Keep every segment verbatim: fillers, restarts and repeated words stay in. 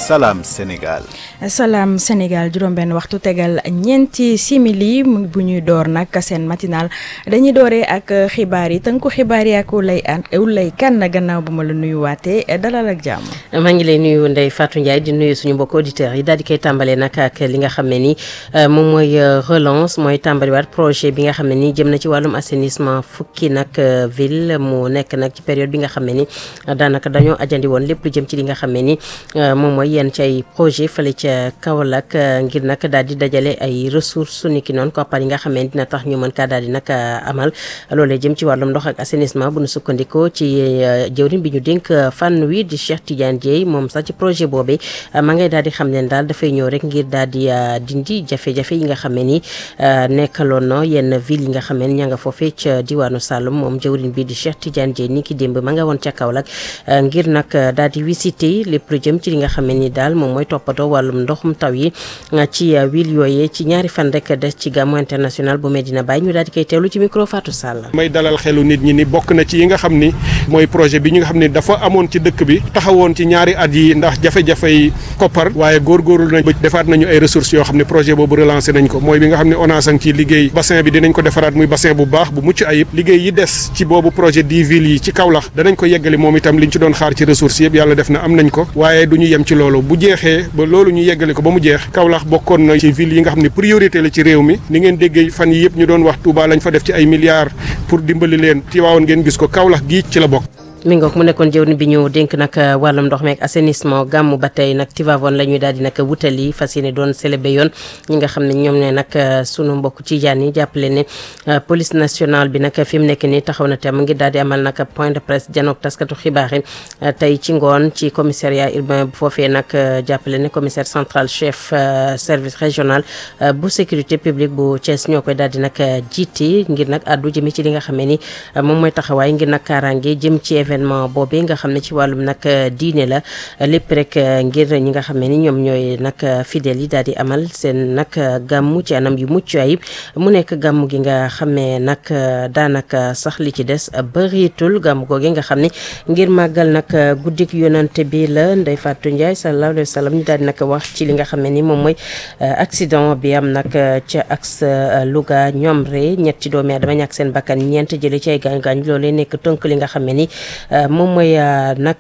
Salam Sénégal. Salam Sénégal juróom-benn waxtu tegal ñeenti simili bu ñuy door nag seen matinal dañuy dooree ak xibaar yi tënku xibaar yi ak Oulay an Oulay Kane gannaaw bu ma la nuyuwaatee dalal ak jàmm. maa ngi lay nuyu Ndeye Fatou Ndiaye di nuyu suñu mbokk auditeurs yi daal di koy tàmbalee nag ak li nga xam ne ni moom mooy relance mooy tàmbaliwaat projet bi nga xam ne ni jëm na ci wàllum assainissement fukki nag ville mu nekk nag ci période bi nga xam ne ni daanaka dañoo ajandi woon lépp lu jëm ci li nga xam ne ni moom mooy yenn ci ay projet fële ca Kaolack ngir nag daal di dajale ay ressources su niki noonu koppar yi nga xam ne dina tax ñu mën kaa daal di nag amal loolee jëm ci wàllum ndox ak assainissement bu nu sukkandikoo ci jëwriñ bi ñu dénk fànn wi di Cheikh Tidiane Dièye moom sax ci projet boobee ma ngay daal di xam ne daal dafay ñëw rek ngir daal di dindi jafe-jafe yi nga xam ne ni nekkaloon na yenn ville yi nga xam ne ña nga foofee ca diwaanu Saloum moom jëwriñ bi di Cheikh Tidiane Dièye ni ki démb ma nga woon ca Kaolack ngir nag daal di visiter lépp lu jëm ci li nga xam ne ni daal moom mooy toppatoo wàllum ndoxum taw yi ci ville yooyee ci ñaari fan rek des ci gàmmu international bu Medina Baye ñu daal di koy teewlu ci micro Fatou Sall. may dalal xelu nit ñi ni bokk na ci yi nga xam ni mooy projet bi ñu nga xam ni dafa amoon ci dëkk bi taxawoon ci ñaari at yi ndax jafe-jafe yi koppar waaye góorgóorlu nañ ba defaat nañu ay ressources yoo xam ne projet boobu relancé nañ ko mooy bi nga xam ne ONAS a ngi ci liggéey bassin bi dinañ ko defaraat muy bassin bu baax bu mucc ayib liggéey yi des ci boobu projet dix villes yi ci Kaolack danañ ko yeggali moom itam liñ ci doon xaar ci ressources yëpp yàlla def na am nañ ko waaye du ñu yem ci loolu bu jeexee ba loolu ñu yeggali ko ba mu jeex Kaolack bokkoon na ci ville yi nga xam ne priorité la ci réew mi ni ngeen déggee fan yi yëpp ñu doon wax Touba lañ fa def ci ay milliards pour dimbali leen Tivaouane ngeen gis ko Kaolack gii ci la bokk. mi ngoog mu nekkoon jëwriñ bi ñu dénk nag wàllum ndox meek assainissement gàmmu ba tey nag Tivaouane la ñuy daal di nag wutali fas yéene doon célébrer yoon ñi nga xam ne ñoom ne nag sunu mbokk ci jaan yi jàppale ne police nationale bi nag fi mu nekk nii taxaw na tem ngir daal di amal nag point de presse janook taskatu xibaar yi tey ci ngoon ci commissariat urbain bu foofee nag jàppale ne commissaire central chef service régional bu sécurité publique bu Thiès ñoo koy daal di nag jiite ngir nag addu jëmi ci li nga xam ne ni moom mooy taxawaay ngir nag kaaraange jëm ci événement boobee nga xam ne ci wàllum nag diine la lépp rek ngir ñi nga xam ne ni ñoom ñooy nag fidèles yi daal di amal seen nag gàmmu ci anam yu mucc ayib mu nekk gàmmu gi nga xam ne nag daanaka sax li ci des bëriitul gàmmu googe nga xam ne ngir màggal nag guddik yonante bi la Ndeye Fatou Ndiaye sallallahu alayhi wa sallam ñu daal di nag wax ci li nga xam ne ni moom mooy accident bi am nag ca axe Louga ñoom re ñetti doomi aadama ñàkk seen bakkan ñeent jële ci ay gaañ-gaañ loolee nekk tënk li nga xam ne ni moom mooy nag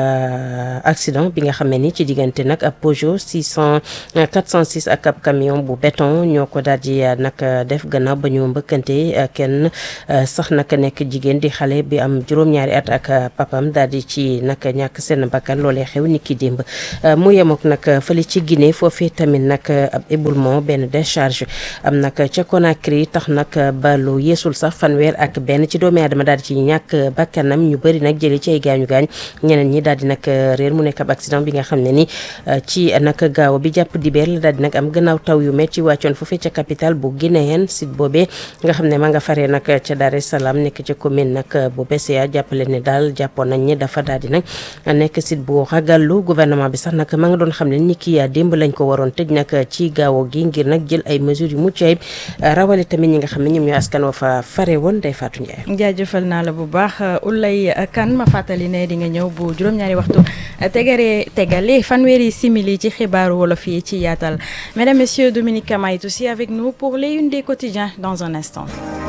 accident bi nga xam ne ni ci diggante nag ab Peugeot six cent quatre cent six ak ab camion bu béton ñoo ko daal di nag def gannaaw ba ñu mbëkkante kenn sax nag nekk jigéen di xale bi am juróom-ñaari at ak papam daal di ci nag ñàkk seen bakkan loolee xew ni ki démb mu yemook nag fële ci Guinée foofee tamit nag ab éboulement benn décharge am nag ca Conakry tax nag ba lu yeesul sax fanweer ak benn ci doomi aadama daal di ci ñàkk bakkanam ñu bëri nag jëlee ci ay gaañu gaañ ñeneen ñi daal di nag réer mu nekk ab accident bi nga xam ne ni ci nag gaaw bi jàpp dibeer la daal di nag am gannaaw taw yu metti wàccoon foofee ca capitale bu Guinéen site boobee nga xam ne ma nga faree nag ca Dar es Salaam nekk ca commune nag bu B C A jàppale ne daal jàppoon nañ ne dafa daal di nag nekk site bu ragallu gouvernement bi sax nag ma nga doon xam ne ni ki démb lañ ko waroon tëj nag ci gaawo gi ngir nag jël ay mesures yu mucc ayib rawale tamit ñi nga xam ne ñoom ñoo askan wa fa fare woon Ndeye Fatou Ndiaye. jaajëfal naa la bu baax Oulay Kane ma fàttali ne di nga ñëw bu juróom-ñaari waxtu tegare tegale fanweeri simili ci xibaaru wolof yi ci yaatal. Mesdames, Messieurs, Dominique Kama est aussi avec nous pour les Unes des quotidiens dans un instant.